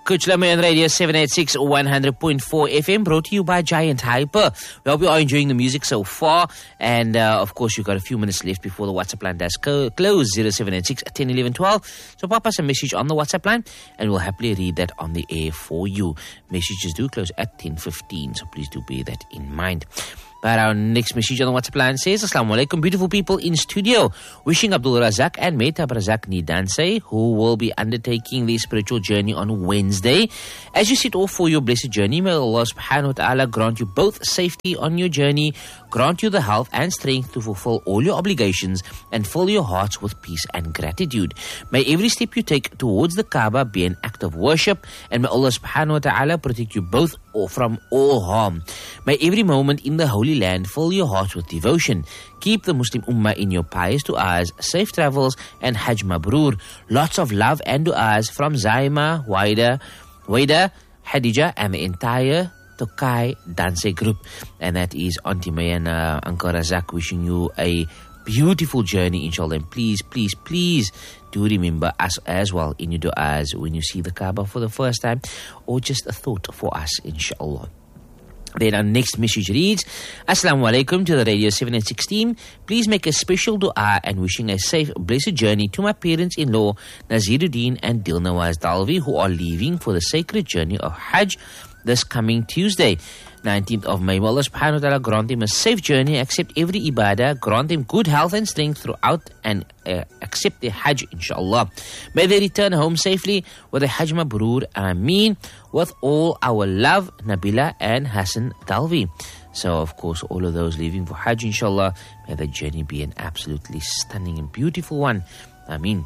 Coach Lamayan Radio 786 100.4 FM, brought to you by Giant Hyper. We hope you are enjoying the music so far. And of course, you've got a few minutes left before the WhatsApp line does close, 0786 10 11 12. So pop us a message on the WhatsApp line and we'll happily read that on the air for you. Messages do close at 10:15, so please do bear that in mind. But our next message on the WhatsApp line says, Assalamu alaikum, beautiful people in studio. Wishing Abdul Razak and Mehtab Razak Nidanse, who will be undertaking their spiritual journey on Wednesday. As you set off for your blessed journey, may Allah subhanahu wa ta'ala grant you both safety on your journey, grant you the health and strength to fulfill all your obligations, and fill your hearts with peace and gratitude. May every step you take towards the Kaaba be an act of worship, and may Allah subhanahu wa ta'ala protect you both from all harm. May every moment in the Holy Land fill your hearts with devotion. Keep the Muslim Ummah in your pious du'as, safe travels, and Hajj Mabrur. Lots of love and du'as from Zaima, Waida, Hadija, and the entire Tokai Danse group. And that is Auntie Mayana, Uncle Razak, wishing you a beautiful journey, inshallah. And please, please, please do remember us as well in your du'as when you see the Kaaba for the first time, or just a thought for us, inshallah. Then our next message reads, Assalamu alaikum to the Radio 716. Please make a special dua and wishing a safe, blessed journey to my parents-in-law, Naziruddin and Dilnawaz Dalvi, who are leaving for the sacred journey of Hajj this coming Tuesday, 19th of May. May Allah subhanahu wa ta'ala grant them a safe journey, accept every ibadah, grant them good health and strength throughout, and accept their Hajj, inshallah. May they return home safely with a Hajj Mabrur, Ameen, with all our love, Nabila and Hassan Dalvi. So, of course, all of those leaving for Hajj, inshallah, may the journey be an absolutely stunning and beautiful one. Ameen.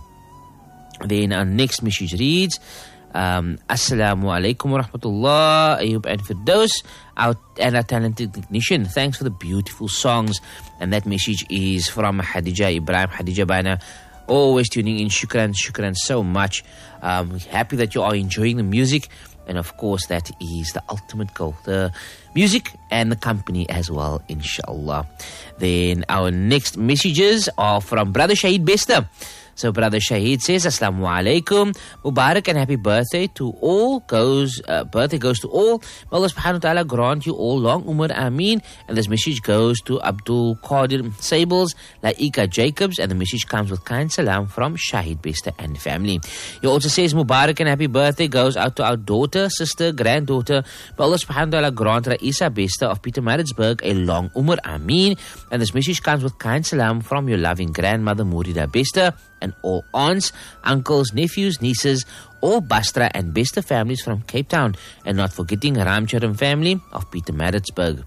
Then our next message reads, Assalamu alaikum wa rahmatullah, Ayub and Firdaus, our talented technician. Thanks for the beautiful songs. And that message is from Hadija Ibrahim. Hadija Bana, always tuning in. Shukran so much. Happy that you are enjoying the music. And of course, that is the ultimate goal, the music and the company as well, inshallah. Then our next messages are from Brother Shahid Bester. So Brother Shahid says, Assalamu alaikum, Mubarak and happy birthday to all. Birthday goes to all. May Allah subhanahu wa ta'ala grant you all long umr, Ameen. And this message goes to Abdul Qadir Sables, Laika Jacobs, and the message comes with kind salam from Shahid Bester and family. He also says, Mubarak and happy birthday goes out to our daughter, sister, granddaughter. May Allah subhanahu wa ta'ala grant Raisa Bester of Peter Maritzburg a long umr, Ameen. And this message comes with kind salam from your loving grandmother, Murida Bester, and all aunts, uncles, nephews, nieces, all Basra and Bester families from Cape Town, and not forgetting Ramcharan family of Peter Maritzburg.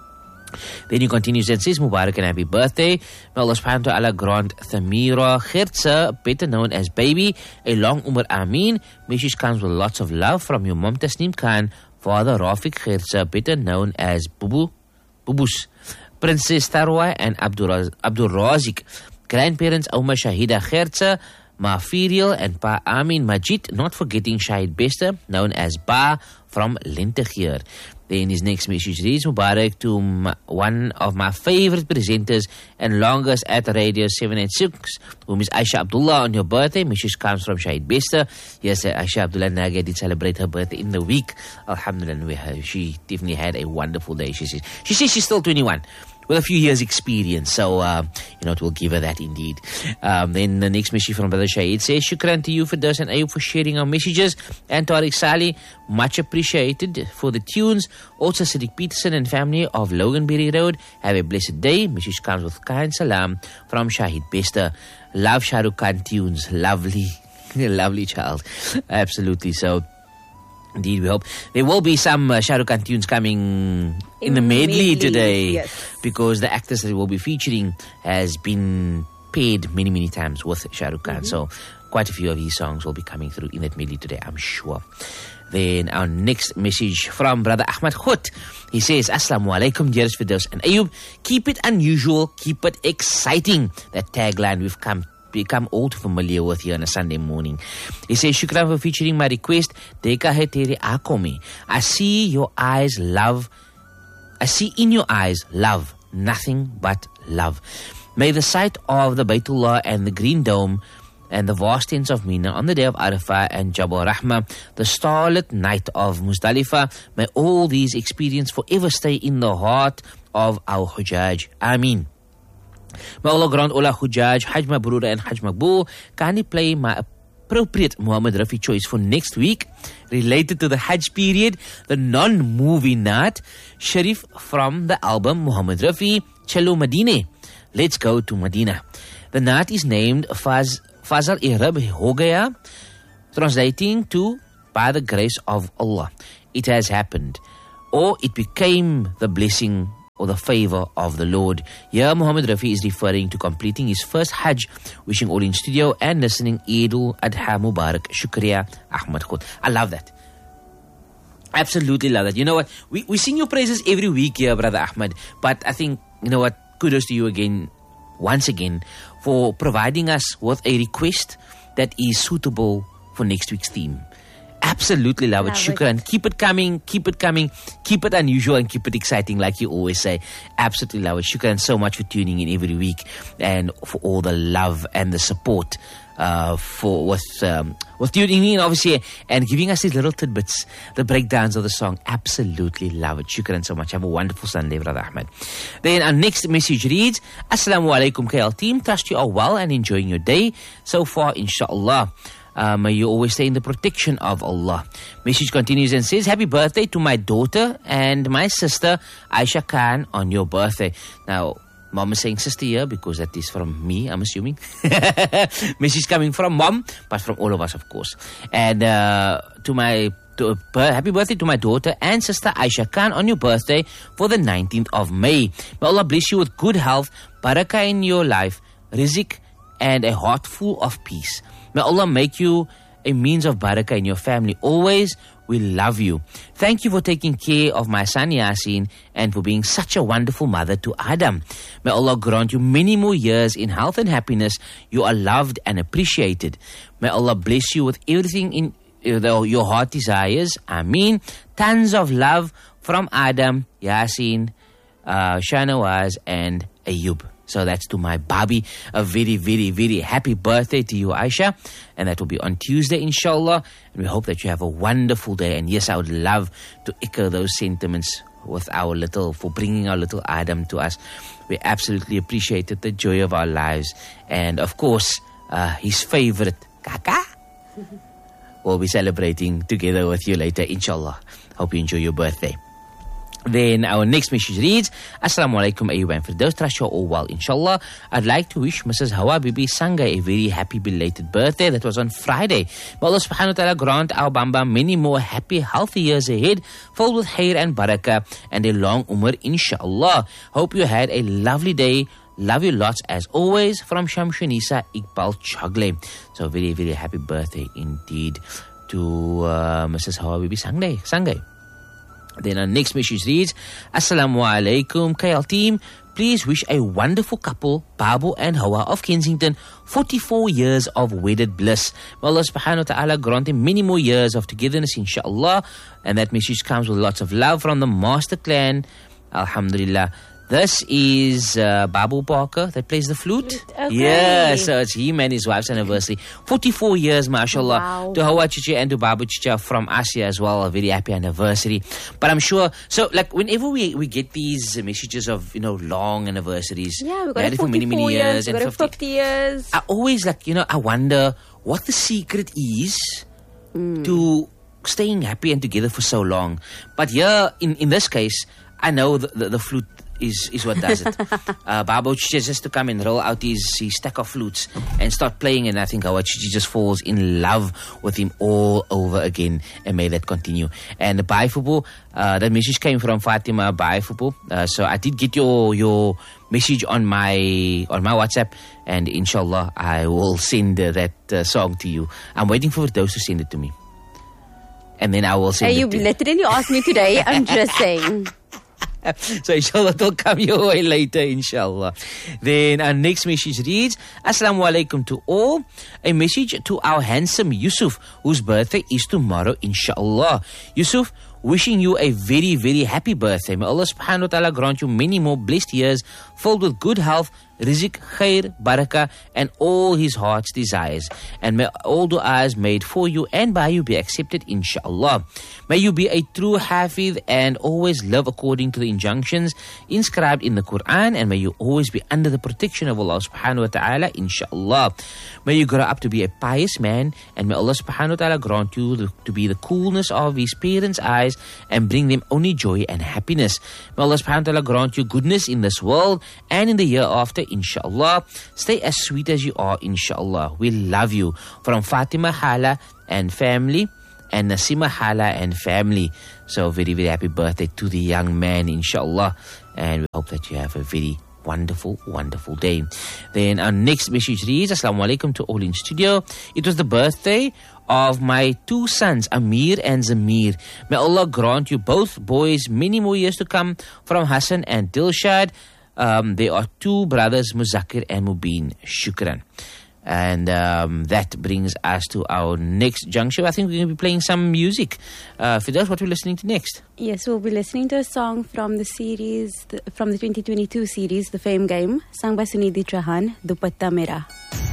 Then he continues and says, Mubarak and happy birthday. May Allah subhanahu wa ta'ala grant Thamira Khirtsa, better known as Baby, a long umr, Ameen. Message comes with lots of love from your mom Tasneem Khan, father Rafiq Khirtsa, better known as Bubus, Princess Tarwa and Abdul Razik, grandparents Oma Shahida Khertsa, Ma Firial and Pa Amin Majid, not forgetting Shahid Bester, known as Ba from Lentegier. Then his next message reads, Mubarak to one of my favorite presenters and longest at Radio 786, whom is Aisha Abdullah, on your birthday. Message comes from Shahid Bester. Yes, Aisha Abdullah Naga did celebrate her birthday in the week. Alhamdulillah, she definitely had a wonderful day. She says she's still 21. With a few years experience, so it will give her that indeed. Then the next message from Brother Shahid says, Shukran to you, Firdaus and Ayub, for sharing our messages, and Tariq Sali, much appreciated for the tunes. Also Siddiq Peterson and family of Loganberry Road, have a blessed day. Message comes with kind salam from Shahid Bester. Love Shah Rukh Khan tunes, lovely child, absolutely. So indeed, we hope there will be some Shah Rukh Khan tunes coming in the medley today, yes, because the actress that will be featuring has been paired many times with Shah Rukh Khan. So quite a few of his songs will be coming through in that medley today, I'm sure. Then our next message from Brother Ahmad Khut. He says, Assalamu alaikum, dearest Firdaus and Ayub. Keep it unusual, keep it exciting. That tagline we've become all too familiar with here on a Sunday morning. He says, Shukran for featuring my request. Dekha hai tere aankhon mein. I see in your eyes love, nothing but love. May the sight of the Baytullah and the Green Dome and the vast tents of Mina on the day of Arafah and Jabal Rahmah, the starlit night of Muzdalifah. May all these experiences forever stay in the heart of our Hujjaj. Ameen. May Allah grant all our Hujjaj, Hajj Mabrur and Hajj Maqbool. Kindly play my appropriate Muhammad Rafi choice for next week related to the Hajj period, the non-movie Naat Sharif from the album Muhammad Rafi, Chalo Madine. Let's go to Medina. The Naat is named Fazal-e-Rab Ho Gaya, translating to by the grace of Allah. It has happened, or it became the blessing or the favor of the Lord. Here Muhammad Rafi is referring to completing his first Hajj, wishing all in studio and listening Eidul Adha Mubarak. Shukriya, Ahmad Khud. I love that. Absolutely love that. You know what? We sing your praises every week here, Brother Ahmad. But I think, you know what? Kudos to you again, once again, for providing us with a request that is suitable for next week's theme. Absolutely love it. Shukran. Keep it coming, keep it unusual and keep it exciting like you always say. Absolutely love it. Shukran so much for tuning in every week and for all the love and the support with tuning in obviously and giving us these little tidbits, the breakdowns of the song. Absolutely love it. Shukran so much. Have a wonderful Sunday, Brother Ahmed. Then our next message reads, Assalamu alaikum KL team. Trust you are well and enjoying your day so far, inshallah. May you always stay in the protection of Allah. Message continues and says, happy birthday to my daughter and my sister Aisha Khan on your birthday. Now, Mom is saying sister here because that is from me, I'm assuming. Message coming from Mom, but from all of us, of course. And happy birthday to my daughter and sister Aisha Khan on your birthday for the 19th of May. May Allah bless you with good health, barakah in your life, rizq, and a heart full of peace. May Allah make you a means of barakah in your family. Always, we love you. Thank you for taking care of my son Yasin and for being such a wonderful mother to Adam. May Allah grant you many more years in health and happiness. You are loved and appreciated. May Allah bless you with everything in your heart desires. Ameen. Tons of love from Adam, Yasin, Shanawaz and Ayub. So that's to my Babi. A very, very, very happy birthday to you, Aisha. And that will be on Tuesday, inshallah. And we hope that you have a wonderful day. And yes, I would love to echo those sentiments with for bringing our little Adam to us. We absolutely appreciated the joy of our lives. And of course, his favorite, Kaka, we'll be celebrating together with you later, inshallah. Hope you enjoy your birthday. Then our next message reads, Assalamu alaikum Ayyub and Firdaus. Trust you're all well, inshallah. I'd like to wish Mrs. Hawa Bibi Sanga a very happy belated birthday. That was on Friday. May Allah subhanahu wa ta'ala grant our Bamba many more happy, healthy years ahead, filled with khair and barakah, and a long umr, inshallah. Hope you had a lovely day. Love you lots as always. From Shamshanisa Iqbal Chagle. So very, very happy birthday indeed to Mrs. Hawa Bibi Sangay. Then our next message reads, Assalamu alaikum KL team. Please wish a wonderful couple, Babu and Hawa of Kensington, 44 years of wedded bliss. May Allah subhanahu wa ta'ala grant them many more years of togetherness, inshallah. And that message comes with lots of love from the Master Clan. Alhamdulillah. This is Babu Parker that plays the flute. Okay. Yeah, so it's him and his wife's anniversary. 44 years, mashallah. Wow. To Hawa Chicha and to Babu Chicha from Asia as well. A very happy anniversary. But I'm sure, so like whenever we get these messages of, long anniversaries. Yeah, we've got it for many years. We've got 50 years. I always I wonder what the secret is to staying happy and together for so long. But here, in this case, I know the flute is what does it. Babu Chichi just to come and roll out his stack of flutes and start playing, and I think Hawa Chichi just falls in love with him all over again, and may that continue. And Bye Fubu, that message came from Fatima Bye Fubu. So I did get your message on my WhatsApp, and inshallah I will send that song to you. I'm waiting for those to send it to me, and then I will send it to you. You literally asked me today. I'm just saying. So inshallah it will come your way later, inshallah. Then our next message reads, Assalamu alaikum to all. A message to our handsome Yusuf, whose birthday is tomorrow, inshallah. Yusuf, wishing you a very, very happy birthday. May Allah subhanahu wa ta'ala grant you many more blessed years filled with good health, rizq, khair, barakah, and all his heart's desires. And may all du'as made for you and by you be accepted, inshallah. May you be a true hafiz and always live according to the injunctions inscribed in the Quran, and may you always be under the protection of Allah subhanahu wa ta'ala, inshallah. May you grow up to be a pious man, and may Allah subhanahu wa ta'ala grant you to be the coolness of his parents' eyes and bring them only joy and happiness. May Allah subhanahu wa ta'ala grant you goodness in this world and in the year after, inshallah. Stay as sweet as you are, inshallah. We love you. From Fatima Hala and family, and Nasima Hala and family. So very, very happy birthday to the young man, inshallah. And we hope that you have a very wonderful, wonderful day. Then our next message reads, Assalamu alaikum to all in studio. It was the birthday of my two sons, Amir and Zamir. May Allah grant you both boys many more years to come. From Hassan and Dilshad. There are two brothers, Muzakir and Mubin. Shukran. And that brings us to our next juncture. I think we're going to be playing some music. Firdaus, what are we listening to next? Yes, we'll be listening to a song from the series, from the 2022 series, The Fame Game, sung by Sunidhi Chauhan, Dupatta Mera.